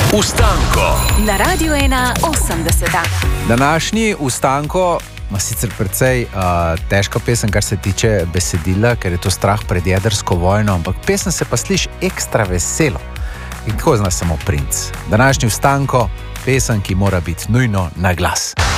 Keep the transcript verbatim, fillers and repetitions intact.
Ustanko na Radiu ena osemdeset. Današnji Ustanko ima sicer precej uh, težka pesem, kar se tiče besedila, ker je to strah pred jedrsko vojno, ampak pesem se pa sliši ekstra veselo. In tako zna samo princ. Današnji Ustanko, pesem, ki mora biti nujno na glas.